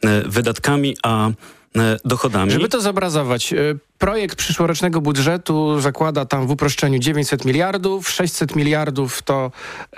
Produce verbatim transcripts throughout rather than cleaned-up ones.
wydatkami a dochodami. Żeby to zobrazować, projekt przyszłorocznego budżetu zakłada tam w uproszczeniu dziewięćset miliardów, sześćset miliardów to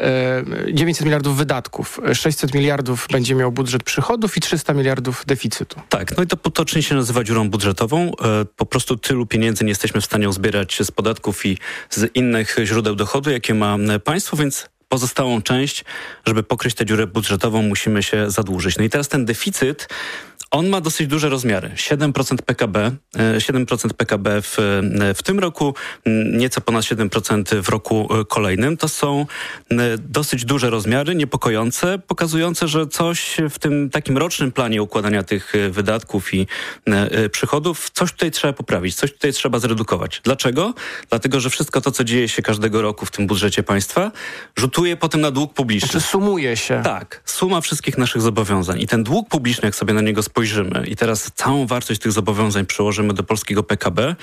e, dziewięćset miliardów wydatków, sześćset miliardów będzie miał budżet przychodów i trzysta miliardów deficytu. Tak, no i to potocznie się nazywa dziurą budżetową. E, po prostu tylu pieniędzy nie jesteśmy w stanie uzbierać z podatków i z innych źródeł dochodu, jakie ma państwo, więc pozostałą część, żeby pokryć tę dziurę budżetową, musimy się zadłużyć. No i teraz ten deficyt, on ma dosyć duże rozmiary. siedem procent P K B, siedem procent P K B w, w tym roku, nieco ponad siedem procent w roku kolejnym. To są dosyć duże rozmiary, niepokojące, pokazujące, że coś w tym takim rocznym planie układania tych wydatków i przychodów, coś tutaj trzeba poprawić, coś tutaj trzeba zredukować. Dlaczego? Dlatego, że wszystko to, co dzieje się każdego roku w tym budżecie państwa, rzutuje potem na dług publiczny. Znaczy sumuje się. Tak, suma wszystkich naszych zobowiązań. I ten dług publiczny, jak sobie na niego spojrzymy, spojrzymy i teraz całą wartość tych zobowiązań przełożymy do polskiego P K B,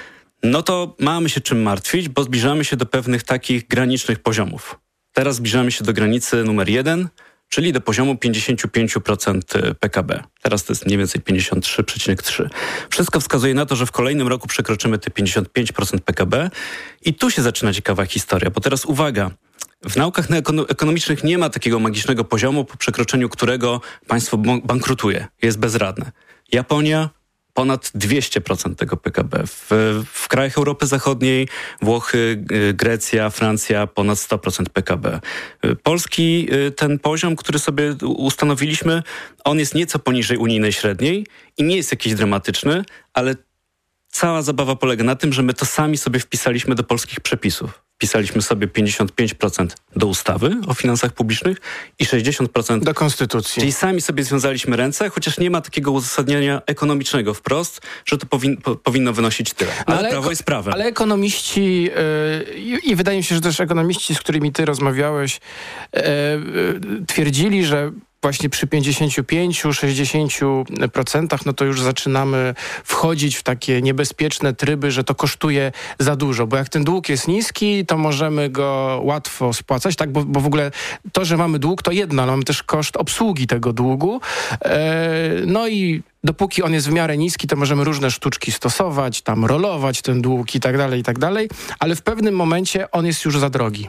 no to mamy się czym martwić, bo zbliżamy się do pewnych takich granicznych poziomów. Teraz zbliżamy się do granicy numer jeden, czyli do poziomu pięćdziesiąt pięć procent P K B. Teraz to jest mniej więcej pięćdziesiąt trzy przecinek trzy. Wszystko wskazuje na to, że w kolejnym roku przekroczymy te pięćdziesiąt pięć procent P K B i tu się zaczyna ciekawa historia, bo teraz uwaga, w naukach ekonomicznych nie ma takiego magicznego poziomu, po przekroczeniu którego państwo bankrutuje, jest bezradne. Japonia ponad dwieście procent tego P K B. W, w krajach Europy Zachodniej, Włochy, Grecja, Francja ponad sto procent P K B. Polski ten poziom, który sobie ustanowiliśmy, on jest nieco poniżej unijnej średniej i nie jest jakiś dramatyczny, ale cała zabawa polega na tym, że my to sami sobie wpisaliśmy do polskich przepisów. Wpisaliśmy sobie pięćdziesiąt pięć procent do ustawy o finansach publicznych i sześćdziesiąt procent do konstytucji. Czyli sami sobie związaliśmy ręce, chociaż nie ma takiego uzasadnienia ekonomicznego wprost, że to powin, po, powinno wynosić tyle. Ale, ale prawo jest prawem. Ale ekonomiści yy, i wydaje mi się, że też ekonomiści, z którymi ty rozmawiałeś, yy, yy, twierdzili, że właśnie przy pięćdziesięciu pięciu, sześćdziesięciu procentach, no to już zaczynamy wchodzić w takie niebezpieczne tryby, że to kosztuje za dużo, bo jak ten dług jest niski, to możemy go łatwo spłacać, tak, bo, bo w ogóle to, że mamy dług, to jedno, ale mamy też koszt obsługi tego długu, e, no i dopóki on jest w miarę niski, to możemy różne sztuczki stosować, tam rolować ten dług i tak dalej, i tak dalej, ale w pewnym momencie on jest już za drogi.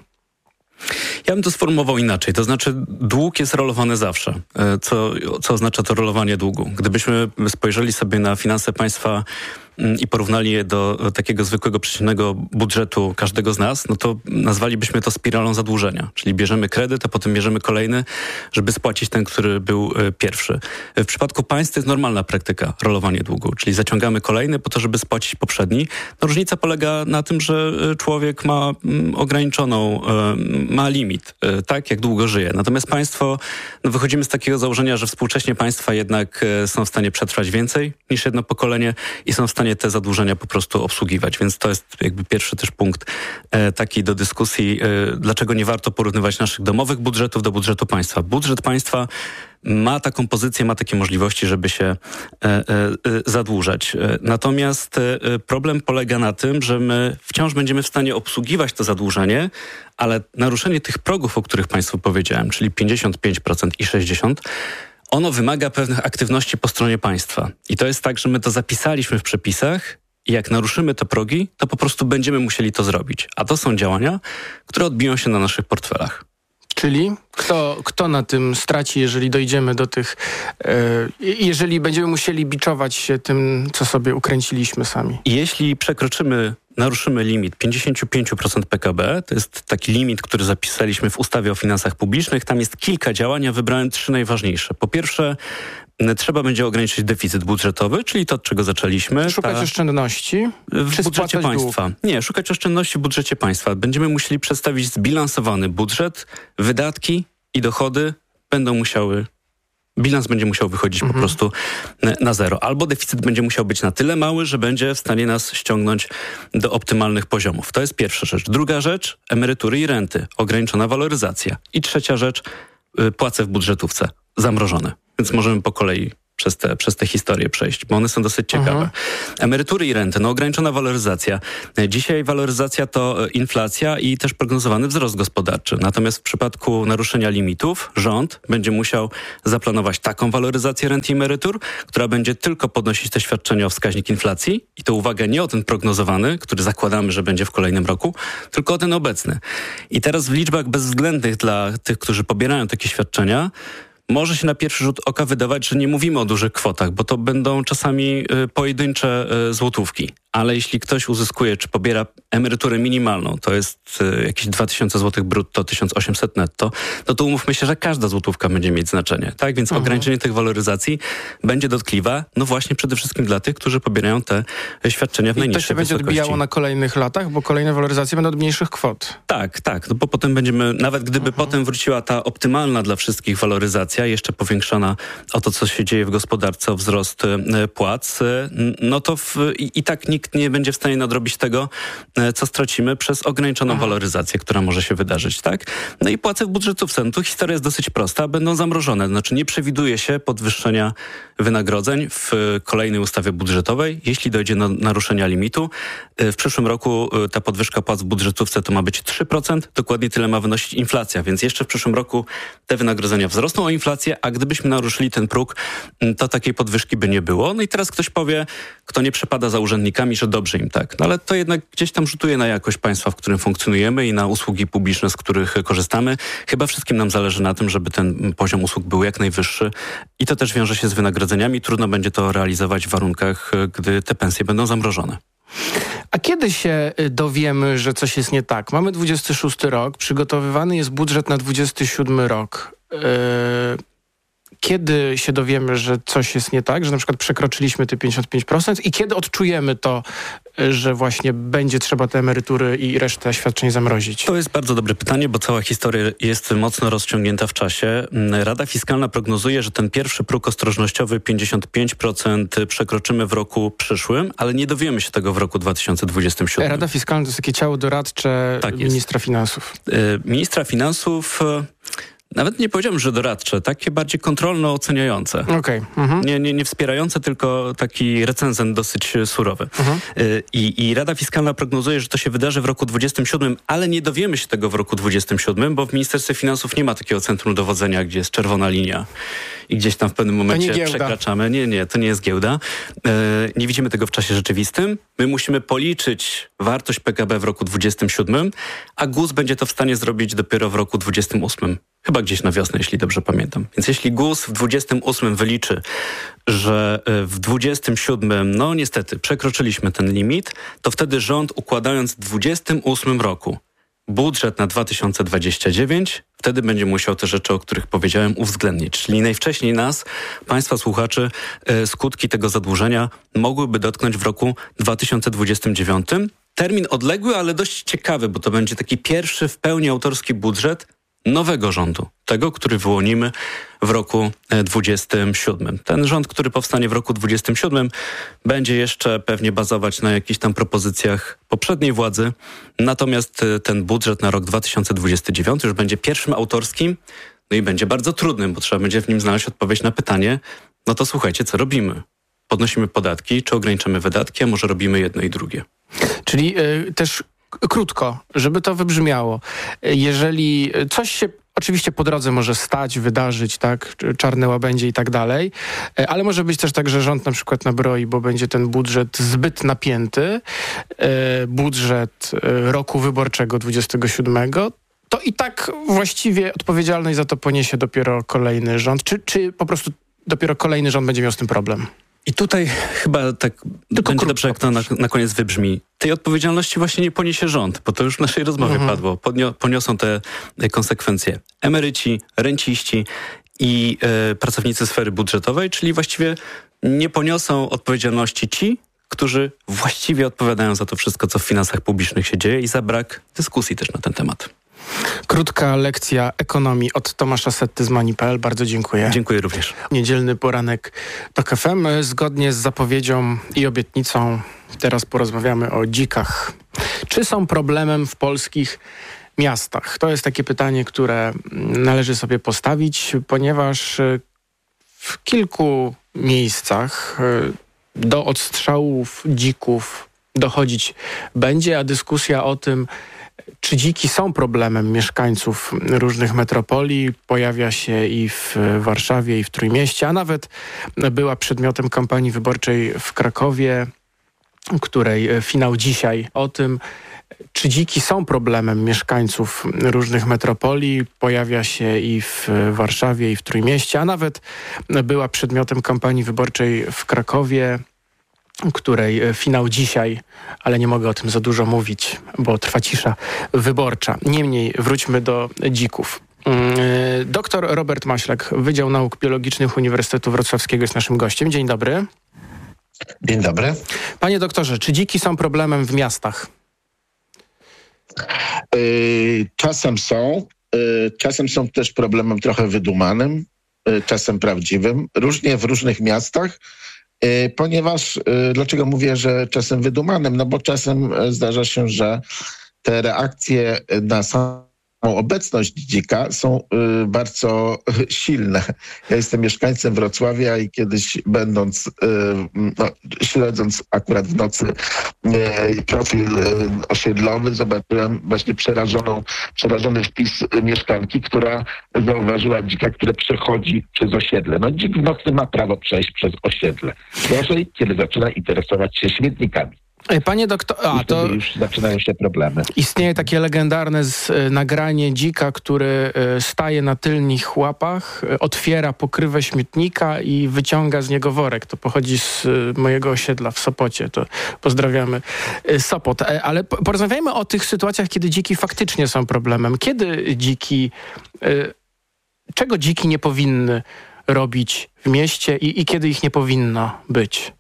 Ja bym to sformułował inaczej, to znaczy dług jest rolowany zawsze. Co, co oznacza to rolowanie długu? Gdybyśmy spojrzeli sobie na finanse państwa i porównali je do takiego zwykłego przeciętnego budżetu każdego z nas, no to nazwalibyśmy to spiralą zadłużenia. Czyli bierzemy kredyt, a potem bierzemy kolejny, żeby spłacić ten, który był pierwszy. W przypadku państw to jest normalna praktyka rolowanie długu, czyli zaciągamy kolejny po to, żeby spłacić poprzedni. No, różnica polega na tym, że człowiek ma ograniczoną, ma limit, tak, jak długo żyje. Natomiast państwo, no wychodzimy z takiego założenia, że współcześnie państwa jednak są w stanie przetrwać więcej niż jedno pokolenie i są w stanie te zadłużenia po prostu obsługiwać. Więc to jest jakby pierwszy też punkt e, taki do dyskusji, e, dlaczego nie warto porównywać naszych domowych budżetów do budżetu państwa. Budżet państwa ma taką pozycję, ma takie możliwości, żeby się e, e, zadłużać. E, natomiast e, problem polega na tym, że my wciąż będziemy w stanie obsługiwać to zadłużenie, ale naruszenie tych progów, o których państwu powiedziałem, czyli pięćdziesiąt pięć procent i sześćdziesiąt procent, ono wymaga pewnych aktywności po stronie państwa. I to jest tak, że my to zapisaliśmy w przepisach i jak naruszymy te progi, to po prostu będziemy musieli to zrobić. A to są działania, które odbiją się na naszych portfelach. Czyli kto, kto na tym straci, jeżeli dojdziemy do tych... E, jeżeli będziemy musieli biczować się tym, co sobie ukręciliśmy sami? Jeśli przekroczymy, naruszymy limit pięćdziesiąt pięć procent P K B, to jest taki limit, który zapisaliśmy w ustawie o finansach publicznych. Tam jest kilka działań, ja wybrałem trzy najważniejsze. Po pierwsze, trzeba będzie ograniczyć deficyt budżetowy, czyli to, od czego zaczęliśmy. Szukać ta... oszczędności? W czy budżecie państwa. Dług? Nie, szukać oszczędności w budżecie państwa. Będziemy musieli przedstawić zbilansowany budżet, wydatki i dochody będą musiały... Bilans będzie musiał wychodzić mhm. po prostu na zero. Albo deficyt będzie musiał być na tyle mały, że będzie w stanie nas ściągnąć do optymalnych poziomów. To jest pierwsza rzecz. Druga rzecz, emerytury i renty. Ograniczona waloryzacja. I trzecia rzecz, płace w budżetówce. Zamrożone. Więc możemy po kolei przez te, przez te historie przejść, bo one są dosyć ciekawe. Mhm. Emerytury i renty, no ograniczona waloryzacja. Dzisiaj waloryzacja to inflacja i też prognozowany wzrost gospodarczy. Natomiast w przypadku naruszenia limitów rząd będzie musiał zaplanować taką waloryzację rent i emerytur, która będzie tylko podnosić te świadczenia o wskaźnik inflacji i to uwaga, nie o ten prognozowany, który zakładamy, że będzie w kolejnym roku, tylko o ten obecny. I teraz w liczbach bezwzględnych dla tych, którzy pobierają takie świadczenia, może się na pierwszy rzut oka wydawać, że nie mówimy o dużych kwotach, bo to będą czasami y, pojedyncze y, złotówki. Ale jeśli ktoś uzyskuje, czy pobiera emeryturę minimalną, to jest y, jakieś dwa tysiące złotych brutto, tysiąc osiemset netto, no to umówmy się, że każda złotówka będzie mieć znaczenie. Tak? Więc mhm. ograniczenie tych waloryzacji będzie dotkliwe, no właśnie przede wszystkim dla tych, którzy pobierają te świadczenia w najniższej wysokości. I to się będzie odbijało na kolejnych latach, bo kolejne waloryzacje będą od mniejszych kwot. Tak, tak. No bo potem będziemy, nawet gdyby mhm. potem wróciła ta optymalna dla wszystkich waloryzacja, jeszcze powiększona o to, co się dzieje w gospodarce, o wzrost y, płac, y, no to w, i, i tak nikt Nikt nie będzie w stanie nadrobić tego, co stracimy przez ograniczoną Aha. waloryzację, która może się wydarzyć, tak? No i płace w budżetówce. No tu historia jest dosyć prosta, będą zamrożone. Znaczy nie przewiduje się podwyższenia wynagrodzeń w kolejnej ustawie budżetowej, jeśli dojdzie do naruszenia limitu. W przyszłym roku ta podwyżka płac w budżetówce to ma być trzy procent, dokładnie tyle ma wynosić inflacja, więc jeszcze w przyszłym roku te wynagrodzenia wzrosną o inflację, a gdybyśmy naruszyli ten próg, to takiej podwyżki by nie było. No i teraz ktoś powie, kto nie przepada za urzędnikami, że dobrze im tak. No ale to jednak gdzieś tam rzutuje na jakość państwa, w którym funkcjonujemy i na usługi publiczne, z których korzystamy. Chyba wszystkim nam zależy na tym, żeby ten poziom usług był jak najwyższy i to też wiąże się z wynagrodzeniami. Trudno będzie to realizować w warunkach, gdy te pensje będą zamrożone. A kiedy się dowiemy, że coś jest nie tak? Mamy dwudziesty szósty rok, przygotowywany jest budżet na dwudziesty siódmy rok. Yy... Kiedy się dowiemy, że coś jest nie tak, że na przykład przekroczyliśmy te pięćdziesiąt pięć procent i kiedy odczujemy to, że właśnie będzie trzeba te emerytury i resztę świadczeń zamrozić? To jest bardzo dobre pytanie, bo cała historia jest mocno rozciągnięta w czasie. Rada Fiskalna prognozuje, że ten pierwszy próg ostrożnościowy pięćdziesiąt pięć procent przekroczymy w roku przyszłym, ale nie dowiemy się tego w roku dwa tysiące dwudziestym siódmym. Rada Fiskalna to jest takie ciało doradcze tak ministra finansów. Ministra finansów... Nawet nie powiedziałbym, że doradcze, takie bardziej kontrolno-oceniające. Okay. Mhm. Nie, nie, nie wspierające, tylko taki recenzent dosyć surowy. Mhm. I, I Rada Fiskalna prognozuje, że to się wydarzy w roku dwudziestym siódmym, ale nie dowiemy się tego w roku dwudziestym siódmym, bo w Ministerstwie Finansów nie ma takiego centrum dowodzenia, gdzie jest czerwona linia i gdzieś tam w pewnym momencie przekraczamy. Nie, nie, to nie jest giełda. Nie widzimy tego w czasie rzeczywistym. My musimy policzyć wartość P K B w roku dwudziestym siódmym, a G U S będzie to w stanie zrobić dopiero w roku dwudziestym ósmym. Chyba gdzieś na wiosnę, jeśli dobrze pamiętam. Więc jeśli G U S w dwudziestym ósmym wyliczy, że w dwudziestym siódmym, no niestety, przekroczyliśmy ten limit, to wtedy rząd, układając w dwudziestym ósmym roku budżet na dwa tysiące dwudziesty dziewiąty, wtedy będzie musiał te rzeczy, o których powiedziałem, uwzględnić. Czyli najwcześniej nas, państwa słuchaczy, skutki tego zadłużenia mogłyby dotknąć w roku dwa tysiące dwudziestym dziewiątym. Termin odległy, ale dość ciekawy, bo to będzie taki pierwszy w pełni autorski budżet nowego rządu, tego, który wyłonimy w roku dwudziestym siódmym. Ten rząd, który powstanie w roku dwudziestym siódmym, będzie jeszcze pewnie bazować na jakichś tam propozycjach poprzedniej władzy, natomiast ten budżet na rok dwa tysiące dwudziesty dziewiąty już będzie pierwszym autorskim, no i będzie bardzo trudnym, bo trzeba będzie w nim znaleźć odpowiedź na pytanie, no to słuchajcie, co robimy? Podnosimy podatki, czy ograniczamy wydatki, a może robimy jedno i drugie? Czyli y, też krótko, żeby to wybrzmiało. Jeżeli coś się oczywiście po drodze może stać, wydarzyć, tak, czarne łabędzie i tak dalej, ale może być też tak, że rząd na przykład nabroi, bo będzie ten budżet zbyt napięty, budżet roku wyborczego dwudziestego siódmego, to i tak właściwie odpowiedzialność za to poniesie dopiero kolejny rząd, czy, czy po prostu dopiero kolejny rząd będzie miał z tym problem? I tutaj chyba tak Tylko będzie dobrze, jak to na, na koniec wybrzmi. Tej odpowiedzialności właśnie nie poniesie rząd, bo to już w naszej rozmowie mhm. padło. Podnio, poniosą te konsekwencje emeryci, renciści i e, pracownicy sfery budżetowej, czyli właściwie nie poniosą odpowiedzialności ci, którzy właściwie odpowiadają za to wszystko, co w finansach publicznych się dzieje i za brak dyskusji też na ten temat. Krótka lekcja ekonomii od Tomasza Setty z Money kropka p l. Bardzo dziękuję. Dziękuję również. Niedzielny poranek TOK F M. Zgodnie z zapowiedzią i obietnicą teraz porozmawiamy o dzikach. Czy są problemem w polskich miastach? To jest takie pytanie, które należy sobie postawić, ponieważ w kilku miejscach do odstrzałów dzików dochodzić będzie, a dyskusja o tym, czy dziki są problemem mieszkańców różnych metropolii, pojawia się i w Warszawie, i w Trójmieście, a nawet była przedmiotem kampanii wyborczej w Krakowie, której finał dzisiaj. O tym, czy dziki są problemem mieszkańców różnych metropolii, pojawia się i w Warszawie, i w Trójmieście, a nawet była przedmiotem kampanii wyborczej w Krakowie, której finał dzisiaj, ale nie mogę o tym za dużo mówić, bo trwa cisza wyborcza. Niemniej wróćmy do dzików. Doktor Robert Maślak, Wydział Nauk Biologicznych Uniwersytetu Wrocławskiego jest naszym gościem. Dzień dobry. Dzień dobry. Panie doktorze, czy dziki są problemem w miastach? Yy, czasem są. Yy, czasem są też problemem trochę wydumanym, yy, czasem prawdziwym. Różnie w różnych miastach. Ponieważ, dlaczego mówię, że czasem wydumanym? No bo czasem zdarza się, że te reakcje na samą obecność dzika są bardzo silne. Ja jestem mieszkańcem Wrocławia i kiedyś będąc, no, śledząc akurat w nocy profil osiedlowy, zobaczyłem właśnie przerażoną, przerażony wpis mieszkanki, która zauważyła dzika, które przechodzi przez osiedle. No dzik w nocy ma prawo przejść przez osiedle. Gorzej, kiedy zaczyna interesować się śmietnikami. Panie doktor, a to już zaczynają się problemy. Istnieje takie legendarne z, y, nagranie dzika, który y, staje na tylnych łapach, y, otwiera pokrywę śmietnika i wyciąga z niego worek. To pochodzi z y, mojego osiedla w Sopocie. To pozdrawiamy y, Sopot. E, ale po, porozmawiajmy o tych sytuacjach, kiedy dziki faktycznie są problemem. Kiedy dziki, y, czego dziki nie powinny robić w mieście i, i kiedy ich nie powinno być?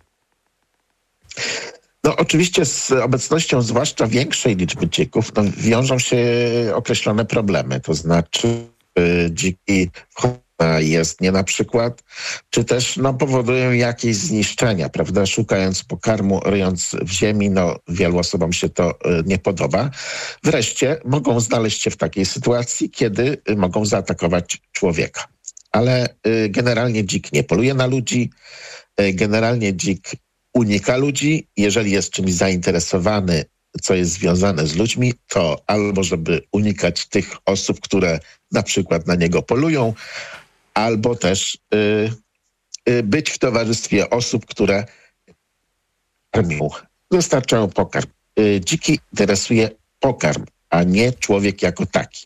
No oczywiście z obecnością zwłaszcza większej liczby dzików no, wiążą się określone problemy, to znaczy y, dziki wchodzą na jezdnie na przykład, czy też no, powodują jakieś zniszczenia, prawda, szukając pokarmu, ryjąc w ziemi, no wielu osobom się to y, nie podoba. Wreszcie mogą znaleźć się w takiej sytuacji, kiedy y, mogą zaatakować człowieka. Ale y, generalnie dzik nie poluje na ludzi, y, generalnie dzik unika ludzi. Jeżeli jest czymś zainteresowany, co jest związane z ludźmi, to albo żeby unikać tych osób, które na przykład na niego polują, albo też y, y, być w towarzystwie osób, które karmią, dostarczają pokarm. Y, dziki interesuje pokarm, a nie człowiek jako taki.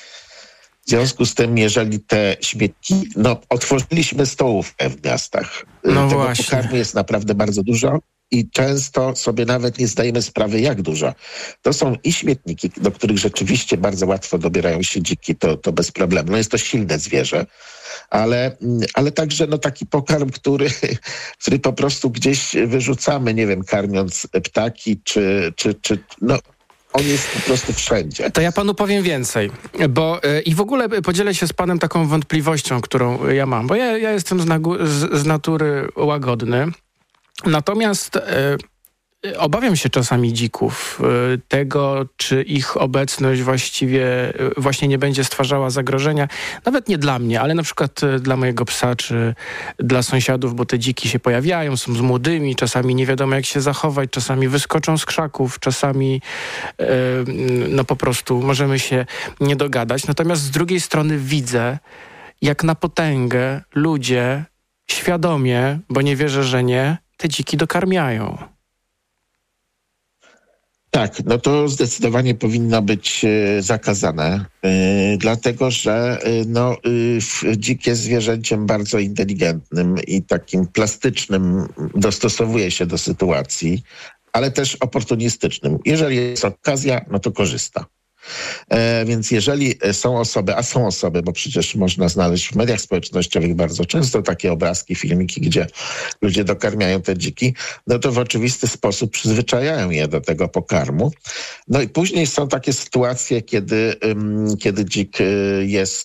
W związku z tym, jeżeli te śmietniki, no otworzyliśmy stołówkę w miastach. No Tego właśnie. pokarmu jest naprawdę bardzo dużo i często sobie nawet nie zdajemy sprawy, jak dużo. To są i śmietniki, do których rzeczywiście bardzo łatwo dobierają się dziki, to, to bez problemu. No jest to silne zwierzę, ale, ale także no taki pokarm, który, który po prostu gdzieś wyrzucamy, nie wiem, karmiąc ptaki, czy, czy, czy no... On jest po prostu wszędzie. To ja panu powiem więcej, bo y, i w ogóle podzielę się z panem taką wątpliwością, którą ja mam, bo ja, ja jestem z, nagu, z, z natury łagodny, natomiast y, obawiam się czasami dzików, y, tego, czy ich obecność właściwie y, właśnie nie będzie stwarzała zagrożenia, nawet nie dla mnie, ale na przykład y, dla mojego psa, czy dla sąsiadów, bo te dziki się pojawiają, są z młodymi, czasami nie wiadomo jak się zachować, czasami wyskoczą z krzaków, czasami y, no po prostu możemy się nie dogadać. Natomiast z drugiej strony widzę, jak na potęgę ludzie świadomie, bo nie wierzę, że nie, te dziki dokarmiają. Tak, no to zdecydowanie powinno być e, zakazane, e, dlatego że e, no, e, dzik jest zwierzęciem bardzo inteligentnym i takim plastycznym, dostosowuje się do sytuacji, ale też oportunistycznym. Jeżeli jest okazja, no to korzysta. E, więc jeżeli są osoby, a są osoby, bo przecież można znaleźć w mediach społecznościowych bardzo często takie obrazki, filmiki, gdzie ludzie dokarmiają te dziki, no to w oczywisty sposób przyzwyczajają je do tego pokarmu. No i później są takie sytuacje, kiedy, ym, kiedy dzik y, jest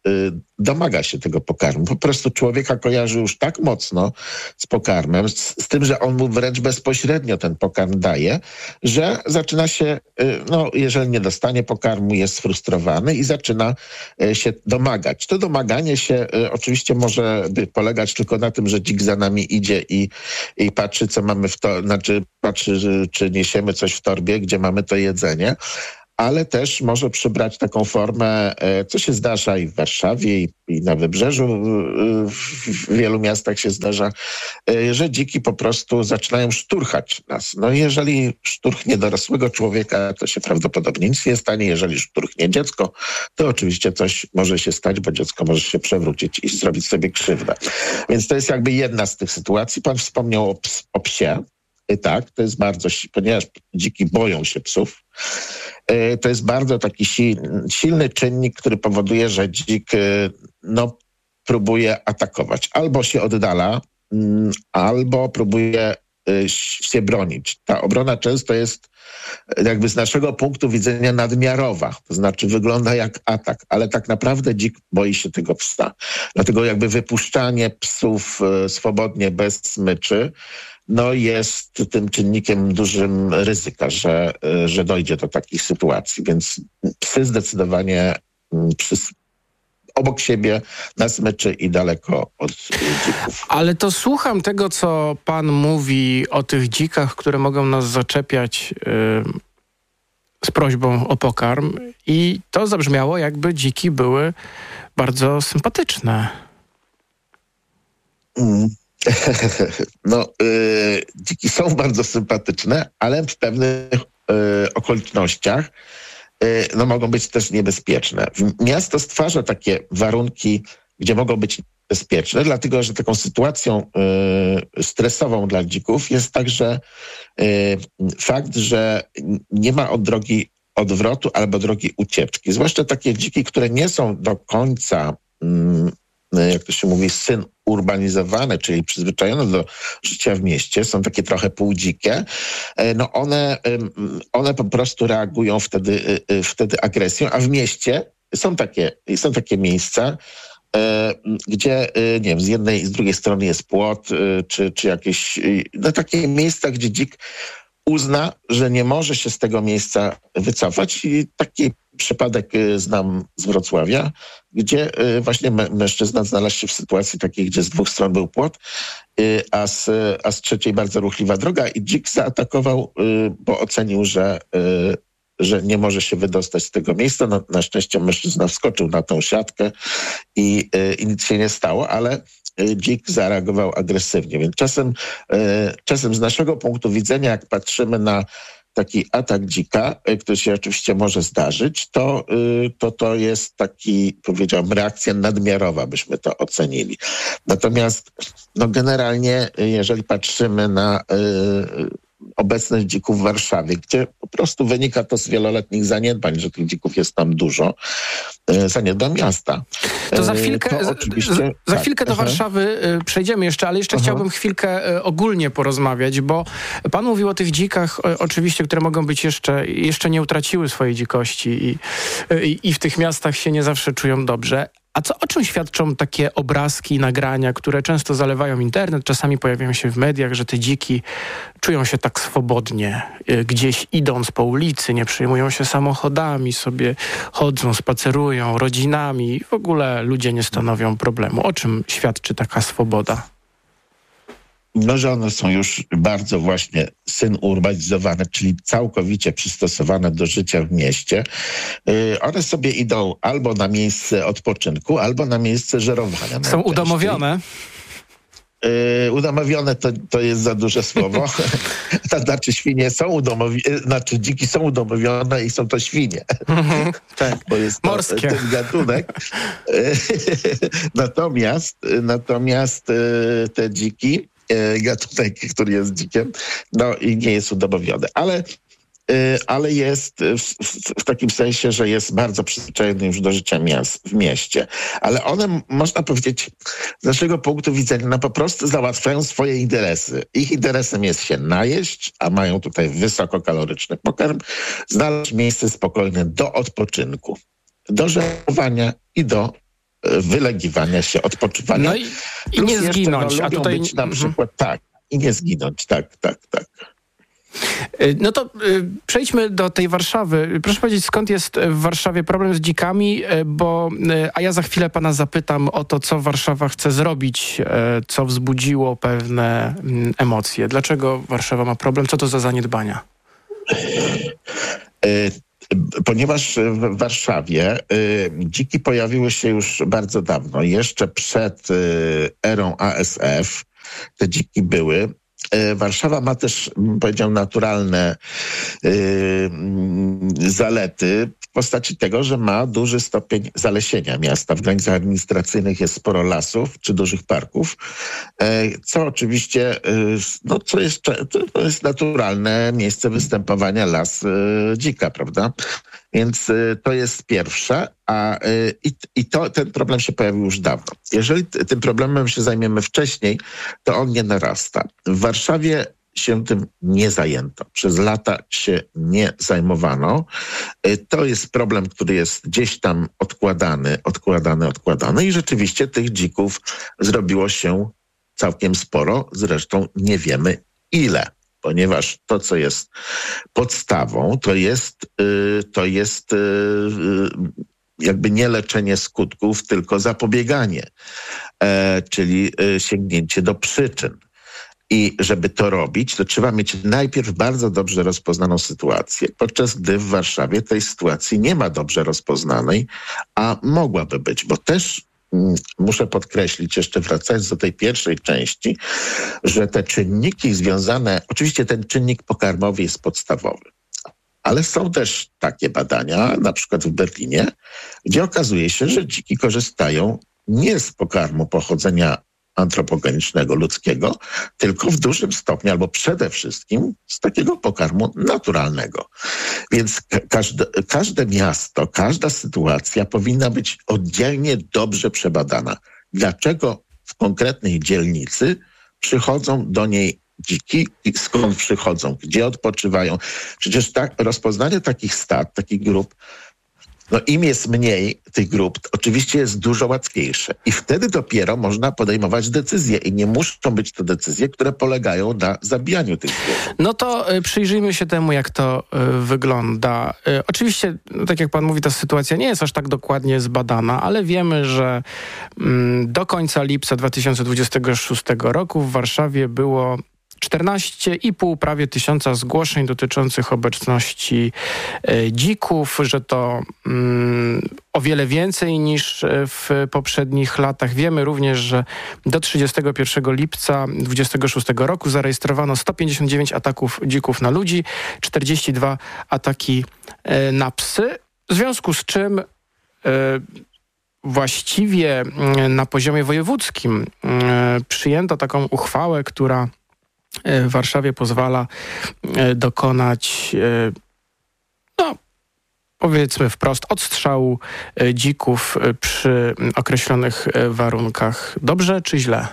domaga się tego pokarmu. Po prostu człowieka kojarzy już tak mocno z pokarmem, z, z tym, że on mu wręcz bezpośrednio ten pokarm daje, że zaczyna się, no jeżeli nie dostanie pokarmu, jest sfrustrowany i zaczyna się domagać. To domaganie się oczywiście może polegać tylko na tym, że dzik za nami idzie i, i patrzy, co mamy w to, znaczy patrzy, czy niesiemy coś w torbie, gdzie mamy to jedzenie, ale też może przybrać taką formę, co się zdarza i w Warszawie, i, i na Wybrzeżu, w wielu miastach się zdarza, że dziki po prostu zaczynają szturchać nas. No i jeżeli szturchnie dorosłego człowieka, to się prawdopodobnie nic nie stanie. Jeżeli szturchnie dziecko, to oczywiście coś może się stać, bo dziecko może się przewrócić i zrobić sobie krzywdę. Więc to jest jakby jedna z tych sytuacji. Pan wspomniał o, ps- o psie. I tak, to jest bardzo, ponieważ dziki boją się psów, to jest bardzo taki silny czynnik, który powoduje, że dzik no, próbuje atakować. Albo się oddala, albo próbuje się bronić. Ta obrona często jest jakby z naszego punktu widzenia nadmiarowa, to znaczy wygląda jak atak, ale tak naprawdę dzik boi się tego psa. Dlatego jakby wypuszczanie psów swobodnie, bez smyczy, no jest tym czynnikiem dużym ryzyka, że, że dojdzie do takich sytuacji, więc psy zdecydowanie przy, obok siebie na smyczy i daleko od dzików. Ale to słucham tego, co pan mówi o tych dzikach, które mogą nas zaczepiać yy, z prośbą o pokarm i to zabrzmiało, jakby dziki były bardzo sympatyczne. Mm. No, y, dziki są bardzo sympatyczne, ale w pewnych y, okolicznościach y, no, mogą być też niebezpieczne. Miasto stwarza takie warunki, gdzie mogą być niebezpieczne, dlatego że taką sytuacją y, stresową dla dzików jest także y, fakt, że nie ma od drogi odwrotu albo drogi ucieczki. Zwłaszcza takie dziki, które nie są do końca y, jak to się mówi, syn urbanizowane, czyli przyzwyczajone do życia w mieście, są takie trochę półdzikie, no one, one po prostu reagują wtedy, wtedy agresją, a w mieście są takie, są takie miejsca, gdzie, nie wiem, z jednej i z drugiej strony jest płot, czy, czy jakieś, no takie miejsca, gdzie dzik uzna, że nie może się z tego miejsca wycofać i taki przypadek znam z Wrocławia, gdzie właśnie mężczyzna znalazł się w sytuacji takiej, gdzie z dwóch stron był płot, a z, a z trzeciej bardzo ruchliwa droga i dzik zaatakował, bo ocenił, że, że nie może się wydostać z tego miejsca. No, na szczęście mężczyzna wskoczył na tą siatkę i, i nic się nie stało, ale dzik zareagował agresywnie. Więc czasem, czasem z naszego punktu widzenia, jak patrzymy na taki atak dzika, który się oczywiście może zdarzyć, to to, to jest taki, powiedziałbym, reakcja nadmiarowa, byśmy to ocenili. Natomiast no generalnie, jeżeli patrzymy na y, obecność dzików w Warszawie, gdzie po prostu wynika to z wieloletnich zaniedbań, że tych dzików jest tam dużo, y, zaniedbań miasta. To za chwilkę, to oczywiście, za, za tak, chwilkę do aha. Warszawy przejdziemy jeszcze, ale jeszcze aha. chciałbym chwilkę ogólnie porozmawiać, bo pan mówił o tych dzikach, oczywiście, które mogą być jeszcze, jeszcze nie utraciły swojej dzikości i, i, i w tych miastach się nie zawsze czują dobrze. A co, o czym świadczą takie obrazki, nagrania, które często zalewają internet, czasami pojawiają się w mediach, że te dziki czują się tak swobodnie, gdzieś idąc po ulicy, nie przejmują się samochodami, sobie chodzą, spacerują, rodzinami, w ogóle ludzie nie stanowią problemu. O czym świadczy taka swoboda? No, że one są już bardzo właśnie synurbanizowane, czyli całkowicie przystosowane do życia w mieście. Yy, one sobie idą albo na miejsce odpoczynku, albo na miejsce żerowania. Są udomowione? Yy, udomowione to, to jest za duże słowo. To znaczy świnie są udomowione, znaczy dziki są udomowione i są to świnie. Mm-hmm, tak. Bo jest to, morskie. Ten gatunek. natomiast, natomiast te dziki, gatunek, który jest dzikiem, no i nie jest udomowiony. Ale, ale jest w, w, w takim sensie, że jest bardzo przyzwyczajony już do życia miast, w mieście. Ale one, można powiedzieć, z naszego punktu widzenia, no po prostu załatwiają swoje interesy. Ich interesem jest się najeść, a mają tutaj wysokokaloryczny pokarm, znaleźć miejsce spokojne do odpoczynku, do żerowania i do wylegiwania się, odpoczywania. No i, i nie jeszcze, zginąć. No, a tutaj być na przykład, tak, i nie zginąć, tak, tak, tak. No to y, przejdźmy do tej Warszawy. Proszę powiedzieć, skąd jest w Warszawie problem z dzikami, bo, y, a ja za chwilę pana zapytam o to, co Warszawa chce zrobić, y, co wzbudziło pewne y, emocje. Dlaczego Warszawa ma problem? Co to za zaniedbania? Y- Ponieważ w Warszawie y, dziki pojawiły się już bardzo dawno, jeszcze przed y, erą A S F te dziki były. Y, Warszawa ma też, bym powiedział, naturalne y, y, zalety w postaci tego, że ma duży stopień zalesienia miasta. W granicach administracyjnych jest sporo lasów czy dużych parków, y, co oczywiście, y, no co jest, to jest naturalne miejsce występowania las y, dzika, prawda? Więc y, to jest pierwsze, a y, i, i to, ten problem się pojawił już dawno. Jeżeli t- tym problemem się zajmiemy wcześniej, to on nie narasta. W Warszawie się tym nie zajęto. Przez lata się nie zajmowano. Y, to jest problem, który jest gdzieś tam odkładany, odkładany, odkładany i rzeczywiście tych dzików zrobiło się całkiem sporo. Zresztą nie wiemy ile. Ponieważ to, co jest podstawą, to jest, yy, to jest yy, jakby nie leczenie skutków, tylko zapobieganie, e, czyli yy, sięgnięcie do przyczyn. I żeby to robić, to trzeba mieć najpierw bardzo dobrze rozpoznaną sytuację, podczas gdy w Warszawie tej sytuacji nie ma dobrze rozpoznanej, a mogłaby być, bo też muszę podkreślić, jeszcze wracając do tej pierwszej części, że te czynniki związane, oczywiście ten czynnik pokarmowy jest podstawowy, ale są też takie badania, na przykład w Berlinie, gdzie okazuje się, że dziki korzystają nie z pokarmu pochodzenia antropogenicznego, ludzkiego, tylko w dużym stopniu, albo przede wszystkim z takiego pokarmu naturalnego. Więc każde, każde miasto, każda sytuacja powinna być oddzielnie dobrze przebadana. Dlaczego w konkretnej dzielnicy przychodzą do niej dziki i skąd przychodzą, gdzie odpoczywają. Przecież tak, rozpoznanie takich stad, takich grup, no im jest mniej tych grup, oczywiście jest dużo łatwiejsze. I wtedy dopiero można podejmować decyzje i nie muszą być to decyzje, które polegają na zabijaniu tych zwierząt. No to y, przyjrzyjmy się temu, jak to y, wygląda. Y, oczywiście, no, tak jak pan mówi, ta sytuacja nie jest aż tak dokładnie zbadana, ale wiemy, że y, do końca lipca dwa tysiące dwudziestego szóstego roku w Warszawie było czternaście i pół prawie tysiąca zgłoszeń dotyczących obecności e, dzików, że to mm, o wiele więcej niż w poprzednich latach. Wiemy również, że do trzydziestego pierwszego lipca dwudziestego szóstego roku zarejestrowano sto pięćdziesiąt dziewięć ataków dzików na ludzi, czterdzieści dwa ataki e, na psy, w związku z czym e, właściwie na poziomie wojewódzkim e, przyjęto taką uchwałę, która w Warszawie pozwala dokonać, no powiedzmy wprost, odstrzału dzików przy określonych warunkach. Dobrze czy źle?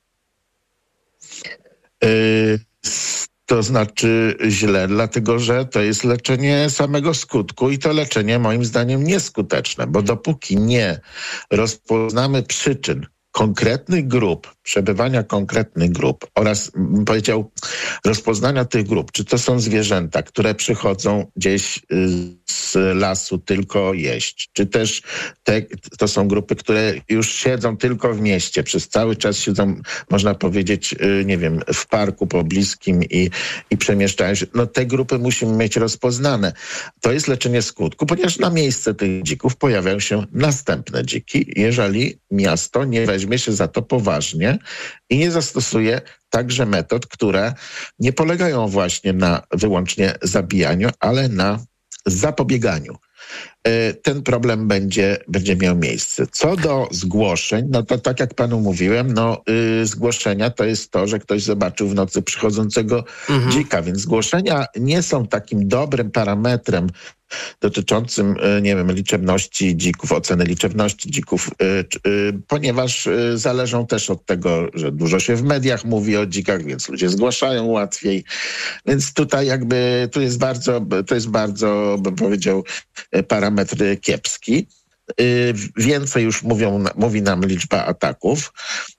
Yy, to znaczy źle, dlatego że to jest leczenie samego skutku i to leczenie moim zdaniem nieskuteczne, bo dopóki nie rozpoznamy przyczyn konkretnych grup, przebywania konkretnych grup oraz, bym powiedział, rozpoznania tych grup, czy to są zwierzęta, które przychodzą gdzieś z lasu tylko jeść, czy też te, to są grupy, które już siedzą tylko w mieście, przez cały czas siedzą, można powiedzieć, nie wiem, w parku pobliskim i, i przemieszczają się. No te grupy musimy mieć rozpoznane. To jest leczenie skutku, ponieważ na miejsce tych dzików pojawiają się następne dziki, jeżeli miasto nie weźmie się za to poważnie i nie zastosuje także metod, które nie polegają właśnie na wyłącznie zabijaniu, ale na zapobieganiu. Ten problem będzie, będzie miał miejsce. Co do zgłoszeń, no to tak jak panu mówiłem, no yy, zgłoszenia to jest to, że ktoś zobaczył w nocy przychodzącego mhm. dzika, więc zgłoszenia nie są takim dobrym parametrem dotyczącym, nie wiem, liczebności dzików, oceny liczebności dzików, yy, yy, ponieważ yy, zależą też od tego, że dużo się w mediach mówi o dzikach, więc ludzie zgłaszają łatwiej. Więc tutaj jakby, tu jest bardzo, to jest bardzo, bym powiedział, parametr kiepski. Więcej już mówią, mówi nam liczba ataków.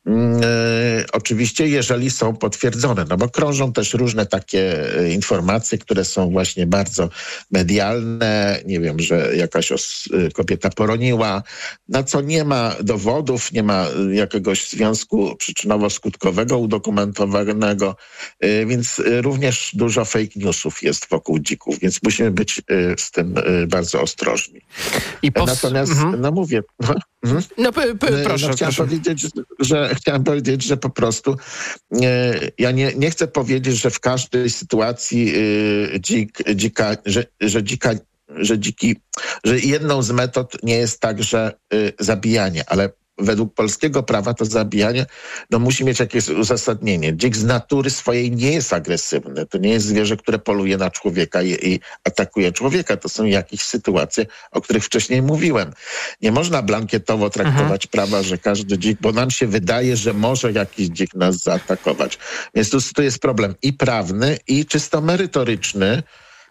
Oczywiście, jeżeli są potwierdzone, no bo krążą też różne takie informacje, które są właśnie bardzo medialne. Nie wiem, że jakaś os- kobieta poroniła, na co nie ma dowodów, nie ma jakiegoś związku przyczynowo-skutkowego udokumentowanego, więc również dużo fake newsów jest wokół dzików, więc musimy być z tym bardzo ostrożni. I pos- Natomiast, mhm. no mówię... Mhm. No, p- p- proszę, no, chciałem proszę. powiedzieć, że chciałem powiedzieć, że po prostu e, ja nie, nie chcę powiedzieć, że w każdej sytuacji e, dzik, dzika, że, że dzika, że dziki, że jedną z metod nie jest także e, zabijanie, ale według polskiego prawa to zabijanie no, musi mieć jakieś uzasadnienie. Dzik z natury swojej nie jest agresywny. To nie jest zwierzę, które poluje na człowieka i, i atakuje człowieka. To są jakieś sytuacje, o których wcześniej mówiłem. Nie można blankietowo traktować mhm. prawa, że każdy dzik, bo nam się wydaje, że może jakiś dzik nas zaatakować. Więc tu, tu jest problem i prawny, i czysto merytoryczny,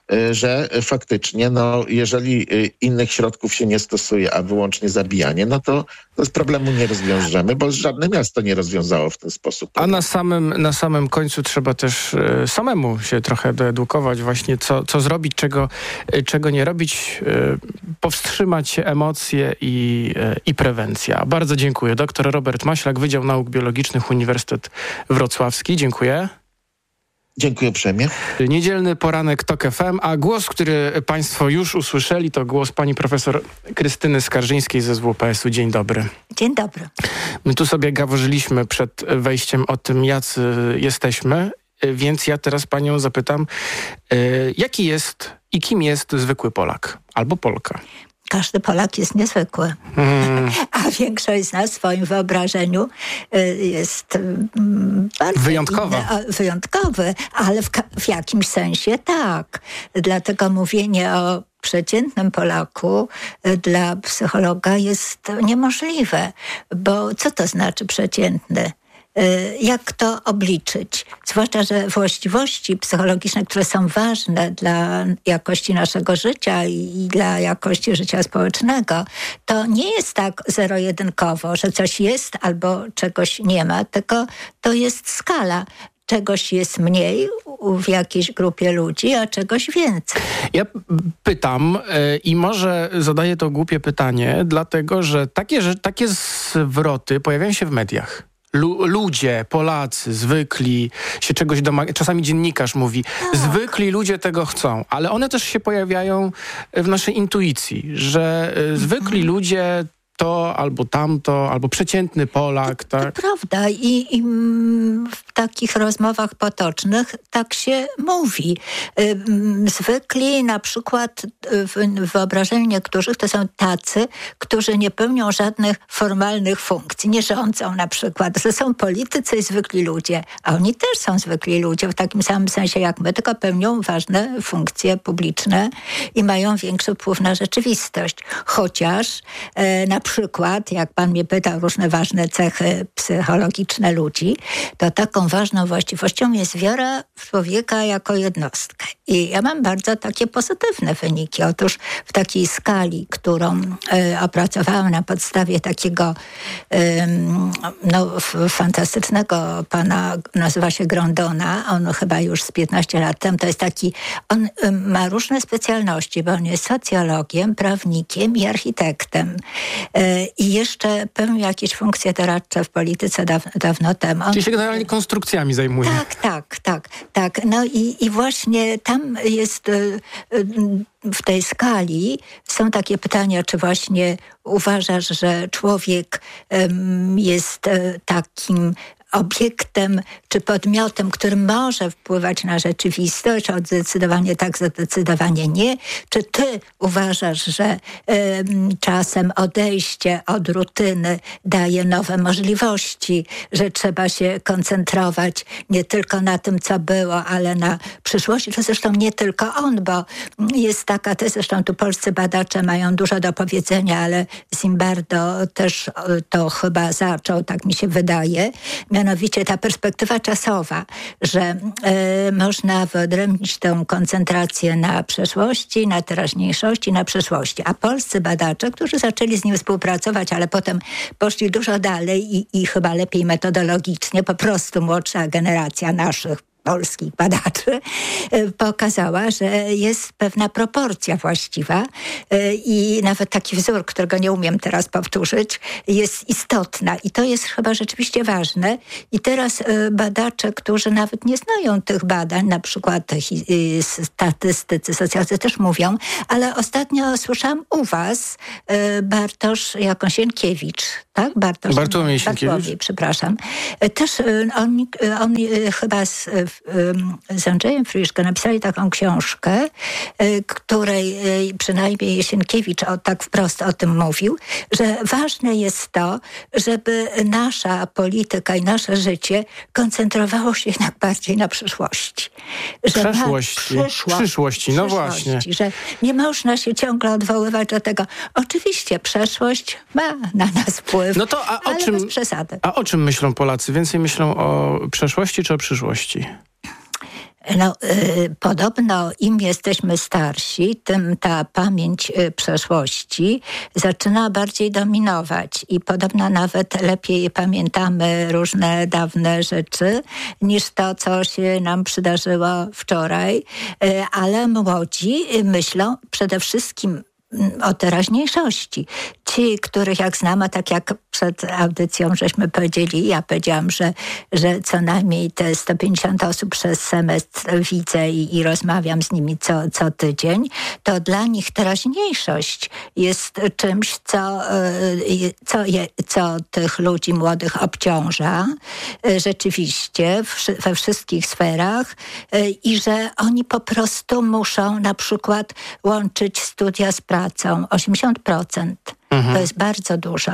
że faktycznie, no, jeżeli innych środków się nie stosuje, a wyłącznie zabijanie, no to, to z problemu nie rozwiążemy, bo żadne miasto nie rozwiązało w ten sposób. A na samym, na samym końcu trzeba też e, samemu się trochę doedukować właśnie, co, co zrobić, czego, e, czego nie robić, e, powstrzymać się emocje i, e, i prewencja. Bardzo dziękuję. Doktor Robert Maślak, Wydział Nauk Biologicznych, Uniwersytet Wrocławski. Dziękuję. Dziękuję uprzejmie. Niedzielny poranek TOK F M, a głos, który państwo już usłyszeli, to głos pani profesor Krystyny Skarżyńskiej ze Z W P S-u. Dzień dobry. Dzień dobry. My tu sobie gaworzyliśmy przed wejściem o tym, jacy jesteśmy, więc ja teraz panią zapytam, jaki jest i kim jest zwykły Polak albo Polka? Każdy Polak jest niezwykły, hmm. a większość z nas w swoim wyobrażeniu jest bardzo wyjątkowa. Inny, wyjątkowy, ale w, w jakimś sensie tak. Dlatego mówienie o przeciętnym Polaku dla psychologa jest niemożliwe, bo co to znaczy przeciętny? Jak to obliczyć? Zwłaszcza, że właściwości psychologiczne, które są ważne dla jakości naszego życia i dla jakości życia społecznego, to nie jest tak zero-jedynkowo, że coś jest albo czegoś nie ma, tylko to jest skala. Czegoś jest mniej w jakiejś grupie ludzi, a czegoś więcej. Ja pytam yy, i może zadaję to głupie pytanie, dlatego że takie, że takie zwroty pojawiają się w mediach. Lu- ludzie, Polacy, zwykli się czegoś domagają. Czasami dziennikarz mówi, tak. zwykli ludzie tego chcą, ale one też się pojawiają w naszej intuicji, że y, zwykli mhm. ludzie to albo tamto, albo przeciętny Polak. To, tak? to prawda I, i w takich rozmowach potocznych tak się mówi. Zwykli na przykład w wyobrażeniu niektórych to są tacy, którzy nie pełnią żadnych formalnych funkcji, nie rządzą na przykład. To są politycy i zwykli ludzie, a oni też są zwykli ludzie w takim samym sensie jak my, tylko pełnią ważne funkcje publiczne i mają większy wpływ na rzeczywistość. Chociaż e, na przykład, jak pan mnie pytał, różne ważne cechy psychologiczne ludzi, to taką ważną właściwością jest wiara w człowieka jako jednostkę. I ja mam bardzo takie pozytywne wyniki. Otóż w takiej skali, którą y, opracowałam na podstawie takiego y, no, f, fantastycznego pana, nazywa się Grondona, on chyba już z piętnaście lat temu, to jest taki, on y, ma różne specjalności, bo on jest socjologiem, prawnikiem i architektem. Y, I jeszcze pełnił jakieś funkcje doradcze w polityce daw- dawno temu. On, Czyli się generalnie konstrukcjami zajmuje. Tak, tak, tak, tak. No i, i właśnie tam jest y, y, w tej skali są takie pytania, czy właśnie uważasz, że człowiek y, jest y, takim obiektem czy podmiotem, który może wpływać na rzeczywistość, czy zdecydowanie tak, zdecydowanie nie. Czy ty uważasz, że y, czasem odejście od rutyny daje nowe możliwości, że trzeba się koncentrować nie tylko na tym, co było, ale na przyszłości? To zresztą nie tylko on, bo jest taka, to zresztą tu polscy badacze mają dużo do powiedzenia, ale Zimbardo też to chyba zaczął, tak mi się wydaje. mianowicie ta perspektywa czasowa, że e, można wyodrębnić tę koncentrację na przeszłości, na teraźniejszości, na przyszłości. A polscy badacze, którzy zaczęli z nim współpracować, ale potem poszli dużo dalej i, i chyba lepiej metodologicznie, po prostu młodsza generacja naszych polskich badaczy pokazała, że jest pewna proporcja właściwa i nawet taki wzór, którego nie umiem teraz powtórzyć, jest istotna i to jest chyba rzeczywiście ważne. I teraz badacze, którzy nawet nie znają tych badań, na przykład statystycy, socjolodzy też mówią, ale ostatnio słyszałam u was Bartosz Jakosienkiewicz, tak? Bartosz Bartłomiej Sienkiewicz. Bartłomiej, przepraszam. Też on, on chyba z z Andrzejem Friszko napisali taką książkę, której przynajmniej Sienkiewicz o, tak wprost o tym mówił, że ważne jest to, żeby nasza polityka i nasze życie koncentrowało się jednak bardziej na przyszłości. Że Przeszłości. Na przyszło, przyszłości, no właśnie. Że nie można się ciągle odwoływać do tego. Oczywiście przeszłość ma na nas wpływ, no to, a o ale czym, bez przesady. A o czym myślą Polacy? Więcej myślą o przeszłości czy o przyszłości? No, y, podobno im jesteśmy starsi, tym ta pamięć y, przeszłości zaczyna bardziej dominować i podobno nawet lepiej pamiętamy różne dawne rzeczy niż to, co się nam przydarzyło wczoraj, y, ale młodzi myślą przede wszystkim o teraźniejszości. Ci, których jak znam, a tak jak przed audycją żeśmy powiedzieli, ja powiedziałam, że, że co najmniej te sto pięćdziesiąt osób przez semestr widzę i, i rozmawiam z nimi co, co tydzień, to dla nich teraźniejszość jest czymś, co, co, je, co tych ludzi młodych obciąża rzeczywiście we wszystkich sferach i że oni po prostu muszą na przykład łączyć studia z pracą. osiemdziesiąt procent. Mhm. To jest bardzo dużo.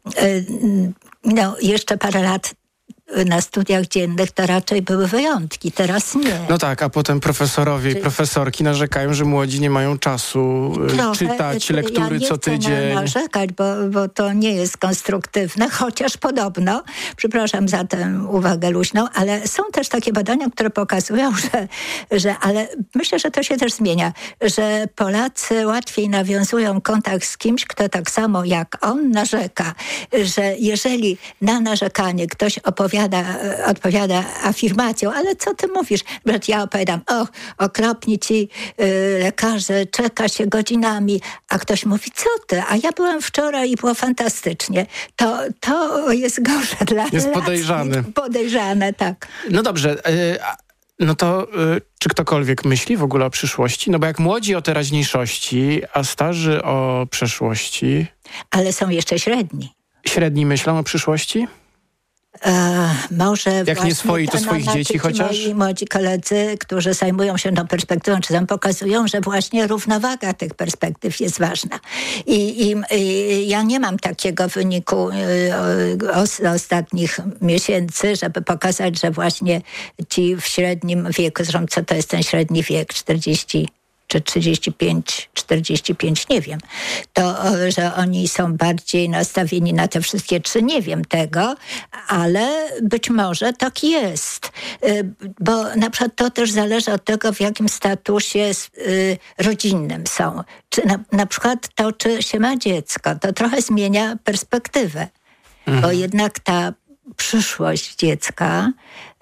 No, jeszcze parę lat na studiach dziennych to raczej były wyjątki, teraz nie. No tak, a potem profesorowie i profesorki narzekają, że młodzi nie mają czasu Trochę, czytać lektury ja co tydzień. Ja nie chcę narzekać, bo, bo to nie jest konstruktywne, chociaż podobno, przepraszam za tę uwagę luźną, ale są też takie badania, które pokazują, że, że ale myślę, że to się też zmienia, że Polacy łatwiej nawiązują kontakt z kimś, kto tak samo jak on narzeka, że jeżeli na narzekanie ktoś opowiada odpowiada afirmacją, ale co ty mówisz? Że ja opowiadam, och, okropni ci y, lekarze, czeka się godzinami, a ktoś mówi, co ty? A ja byłam wczoraj i było fantastycznie. To, to jest gorsze dla relacji. Jest podejrzany. Podejrzane, tak. No dobrze, y, no to y, czy ktokolwiek myśli w ogóle o przyszłości? No bo jak młodzi o teraźniejszości, a starzy o przeszłości. Ale są jeszcze średni. Średni myślą o przyszłości? E, może Jak nie swoi, to swoich no, dzieci chociaż? Moi młodzi koledzy, którzy zajmują się tą perspektywą, czy tam pokazują, że właśnie równowaga tych perspektyw jest ważna. I, i, i ja nie mam takiego wyniku y, os, ostatnich miesięcy, żeby pokazać, że właśnie ci w średnim wieku, zresztą co to jest ten średni wiek, czterdzieści czy trzydzieści pięć, czterdzieści pięć, nie wiem, to, że oni są bardziej nastawieni na te wszystkie trzy, nie wiem tego, ale być może tak jest. Bo na przykład to też zależy od tego, w jakim statusie rodzinnym są. Czy na, na przykład to, czy się ma dziecko, to trochę zmienia perspektywę, mhm. bo jednak ta przyszłość dziecka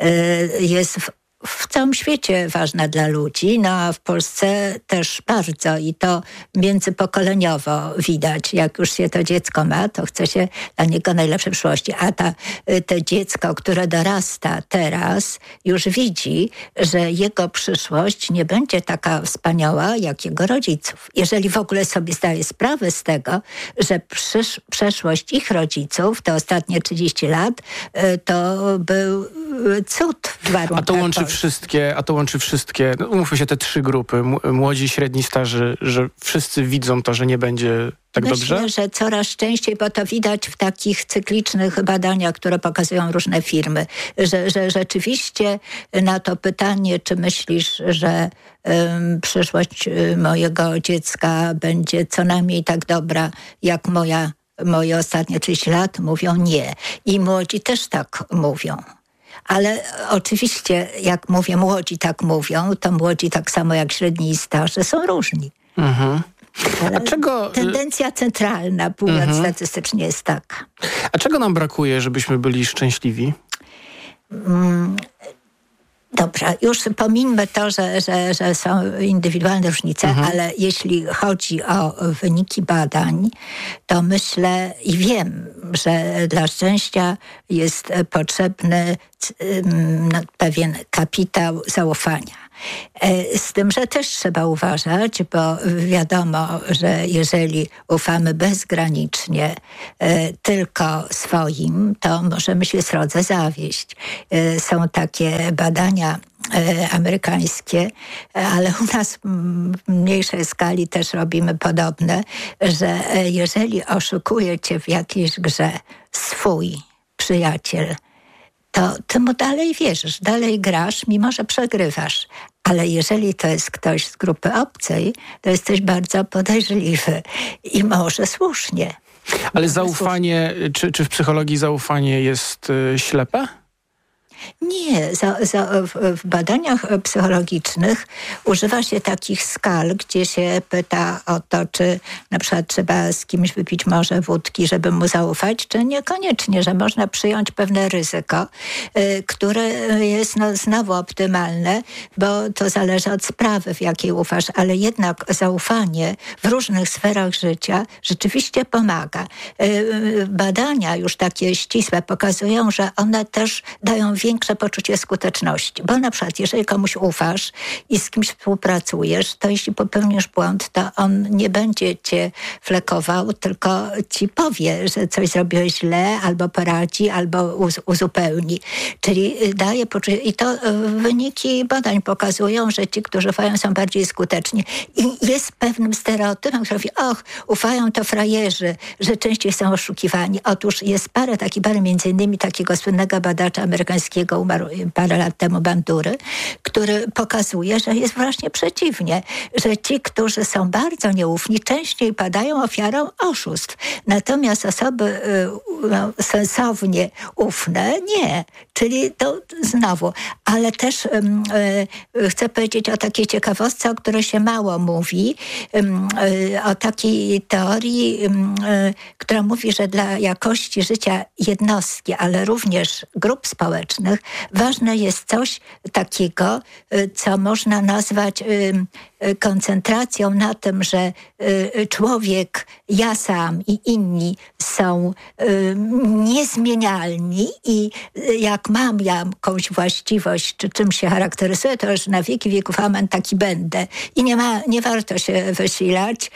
jest w w całym świecie ważna dla ludzi, no a w Polsce też bardzo i to międzypokoleniowo widać. Jak już się to dziecko ma, to chce się dla niego najlepszej przyszłości. A ta, to dziecko, które dorasta teraz, już widzi, że jego przyszłość nie będzie taka wspaniała jak jego rodziców. Jeżeli w ogóle sobie zdaje sprawę z tego, że przysz, przeszłość ich rodziców, te ostatnie trzydzieści lat, to był cud w warunkach. A to łączy wszystkie, a to łączy wszystkie, no umówmy się, te trzy grupy, młodzi, średni, starzy, że wszyscy widzą to, że nie będzie tak Myślę, dobrze? Myślę, że coraz częściej, bo to widać w takich cyklicznych badaniach, które pokazują różne firmy, że, że rzeczywiście na to pytanie, czy myślisz, że um, przyszłość mojego dziecka będzie co najmniej tak dobra, jak moja moje ostatnie trzydzieści lat mówią nie. I młodzi też tak mówią. Ale oczywiście, jak mówię, młodzi tak mówią, to młodzi tak samo jak średni i starzy są różni. Mhm. A czego... Tendencja centralna, mówiąc mhm. statystycznie, jest taka. A czego nam brakuje, żebyśmy byli szczęśliwi? Mm, dobra, już pomińmy to, że, że, że są indywidualne różnice, mhm. ale jeśli chodzi o wyniki badań, to myślę i wiem, że dla szczęścia jest potrzebny pewien kapitał zaufania. Z tym, że też trzeba uważać, bo wiadomo, że jeżeli ufamy bezgranicznie tylko swoim, to możemy się srodze zawieść. Są takie badania amerykańskie, ale u nas w mniejszej skali też robimy podobne, że jeżeli oszukuje cię w jakiejś grze swój przyjaciel, to ty mu dalej wierzysz, dalej grasz, mimo że przegrywasz. Ale jeżeli to jest ktoś z grupy obcej, to jesteś bardzo podejrzliwy i może słusznie. Ale zaufanie, czy, czy w psychologii zaufanie jest y, ślepe? Nie, za, za, w, w badaniach psychologicznych używa się takich skal, gdzie się pyta o to, czy na przykład trzeba z kimś wypić może wódki, żeby mu zaufać, czy niekoniecznie, że można przyjąć pewne ryzyko, y, które jest no, znowu optymalne, bo to zależy od sprawy, w jakiej ufasz, ale jednak zaufanie w różnych sferach życia rzeczywiście pomaga. Y, badania już takie ścisłe pokazują, że one też dają więcej większe poczucie skuteczności. Bo na przykład, jeżeli komuś ufasz i z kimś współpracujesz, to jeśli popełnisz błąd, to on nie będzie cię flekował, tylko ci powie, że coś zrobiłeś źle, albo poradzi, albo uz- uzupełni. Czyli daje poczucie... I to wyniki badań pokazują, że ci, którzy ufają, są bardziej skuteczni. I jest pewnym stereotypem, który mówi, och, ufają to frajerzy, że częściej są oszukiwani. Otóż jest parę takich, parę między innymi takiego słynnego badacza amerykańskiego, umarł parę lat temu, Bandury, który pokazuje, że jest właśnie przeciwnie, że ci, którzy są bardzo nieufni, częściej padają ofiarą oszustw. Natomiast osoby no, sensownie ufne, nie. Czyli to znowu. Ale też um, y, chcę powiedzieć o takiej ciekawostce, o której się mało mówi, um, y, o takiej teorii, um, y, która mówi, że dla jakości życia jednostki, ale również grup społecznych, ważne jest coś takiego, co można nazwać koncentracją na tym, że człowiek, ja sam i inni są niezmienialni i jak mam jakąś właściwość, czy czym się charakteryzuję, to już na wieki wieków amen taki będę. I nie ma, nie warto się wysilać.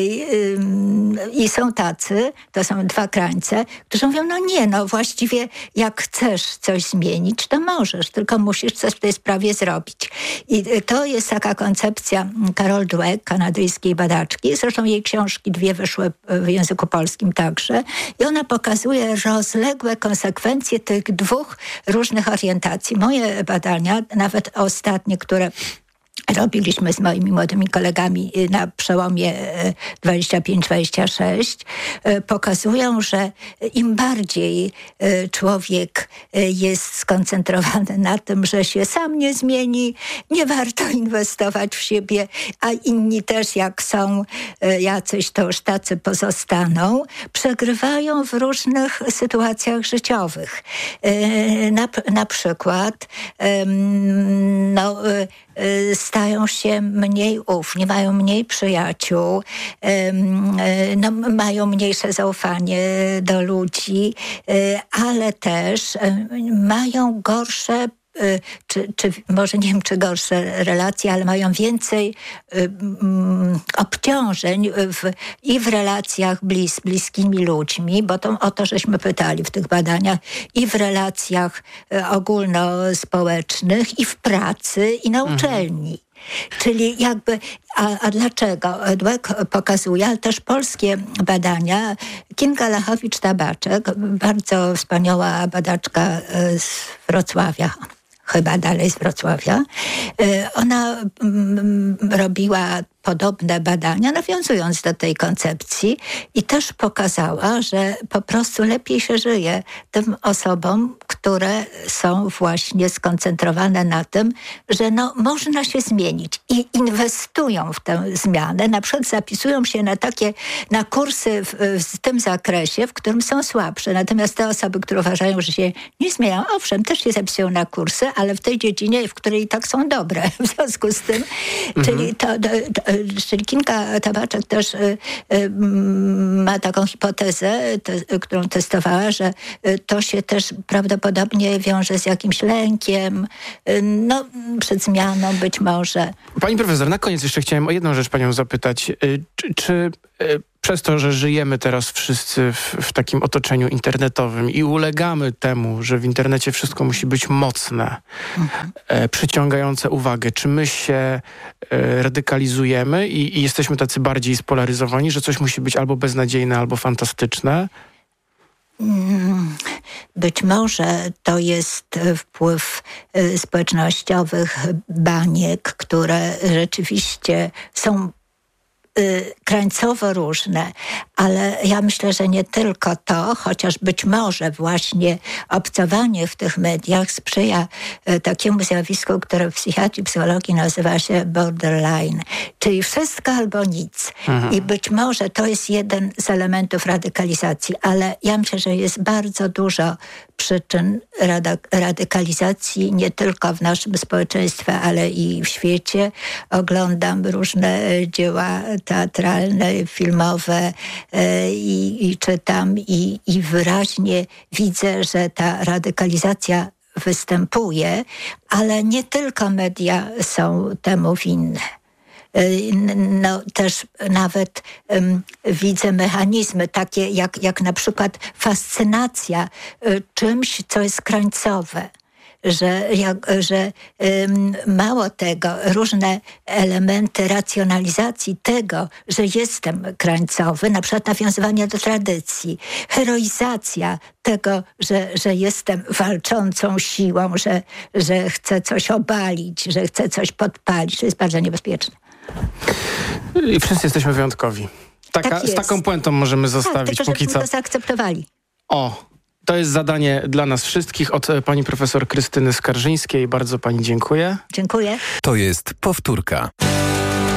I są tacy, to są dwa krańce, którzy mówią, no nie, no właściwie jak chcesz coś zmienić, to możesz, tylko musisz coś w tej sprawie zrobić. I to jest taka koncepcja Carol Dweck, kanadyjskiej badaczki. Zresztą jej książki dwie wyszły w języku polskim także. I ona pokazuje rozległe konsekwencje tych dwóch różnych orientacji. Moje badania, nawet ostatnie, które robiliśmy z moimi młodymi kolegami na przełomie dwadzieścia pięć dwadzieścia sześć, pokazują, że im bardziej człowiek jest skoncentrowany na tym, że się sam nie zmieni, nie warto inwestować w siebie, a inni też jak są jacyś, to już tacy pozostaną, przegrywają w różnych sytuacjach życiowych. Na, na przykład no, stają się mniej ufni, mają mniej przyjaciół, no, mają mniejsze zaufanie do ludzi, ale też mają gorsze, czy, czy może nie wiem, czy gorsze relacje, ale mają więcej um, obciążeń w, i w relacjach blis, bliskimi ludźmi, bo to, o to żeśmy pytali w tych badaniach, i w relacjach ogólnospołecznych, i w pracy, i na uczelni. Mhm. Czyli jakby, a, a dlaczego? Dweck pokazuje, ale też polskie badania. Kinga Lachowicz-Tabaczek, bardzo wspaniała badaczka z Wrocławia, chyba dalej z Wrocławia. Ona robiła podobne badania, nawiązując do tej koncepcji, i też pokazała, że po prostu lepiej się żyje tym osobom, które są właśnie skoncentrowane na tym, że no, można się zmienić i inwestują w tę zmianę. Na przykład zapisują się na takie, na kursy w, w tym zakresie, w którym są słabsze. Natomiast te osoby, które uważają, że się nie zmieniają, owszem, też się zapisują na kursy, ale w tej dziedzinie, w której i tak są dobre. W związku z tym, mhm. czyli, to, to, to, czyli Kinga Tabaczek też y, y, ma taką hipotezę, te, którą testowała, że y, to się też prawdopodobnie wiąże z jakimś lękiem, y, no przed zmianą być może. Pani profesor, na koniec jeszcze chciałem o jedną rzecz panią zapytać. Y, czy, czy y, przez to, że żyjemy teraz wszyscy w, w takim otoczeniu internetowym i ulegamy temu, że w internecie wszystko musi być mocne, mhm. e, przyciągające uwagę, czy my się e, radykalizujemy i, i jesteśmy tacy bardziej spolaryzowani, że coś musi być albo beznadziejne, albo fantastyczne? Być może to jest wpływ społecznościowych baniek, które rzeczywiście są krańcowo różne, ale ja myślę, że nie tylko to, chociaż być może właśnie obcowanie w tych mediach sprzyja takiemu zjawisku, które w psychiatrii, psychologii nazywa się borderline, czyli wszystko albo nic. Mhm. I być może to jest jeden z elementów radykalizacji, ale ja myślę, że jest bardzo dużo przyczyn radykalizacji nie tylko w naszym społeczeństwie, ale i w świecie. Oglądam różne dzieła teatralne, filmowe i, i czytam i, i wyraźnie widzę, że ta radykalizacja występuje, ale nie tylko media są temu winne. No, też nawet um, widzę mechanizmy takie jak, jak na przykład fascynacja y, czymś, co jest krańcowe. Że, jak, że um, mało tego, różne elementy racjonalizacji tego, że jestem krańcowy, na przykład nawiązywanie do tradycji, heroizacja tego, że, że jestem walczącą siłą, że, że chcę coś obalić, że chcę coś podpalić, to jest bardzo niebezpieczne. I wszyscy jesteśmy wyjątkowi. Taka, tak z taką puentą możemy zostawić tak, tylko, póki co. to zaakceptowali. O, to jest zadanie dla nas wszystkich od pani profesor Krystyny Skarżyńskiej. Bardzo pani dziękuję. Dziękuję. To jest powtórka.